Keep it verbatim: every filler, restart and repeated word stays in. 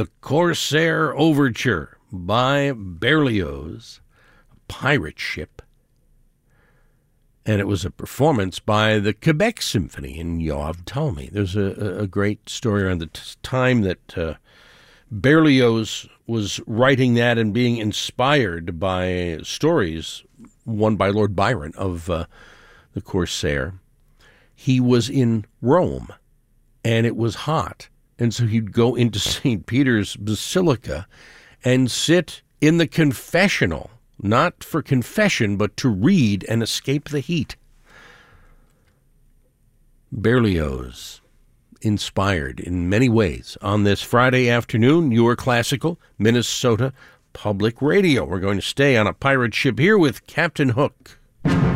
The Corsair Overture by Berlioz, a pirate ship. And it was a performance by the Quebec Symphony in Yoav Talmy. There's a, a great story around the t- time that uh, Berlioz was writing that and being inspired by stories, one by Lord Byron of uh, the Corsair. He was in Rome, and it was hot. And so he'd go into Saint Peter's Basilica and sit in the confessional, not for confession, but to read and escape the heat. Berlioz, inspired in many ways on this Friday afternoon, your classical Minnesota Public Radio. We're going to stay on a pirate ship here with Captain Hook.